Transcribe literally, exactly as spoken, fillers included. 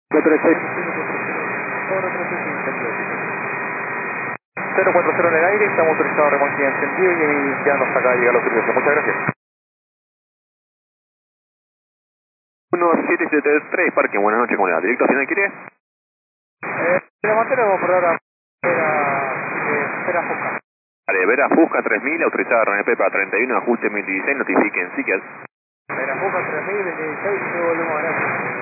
cuatro seis. cero cuatro cero en el aire, estamos autorizados a remolque encendido y ya nos acaba de llegar la autorización. Muchas gracias. uno siete siete tres, parque, buenas noches, comunidad. ¿Directo a final quiere? Eh, la materia vamos a probar a Vera, Vera Fusca. Vale, Vera Fusca tres mil, autorizada R N P para treinta y uno, ajuste mil dieciséis, notifiquen, sí que Vera Fusca tres mil, veintiséis, y luego volvemos a ver.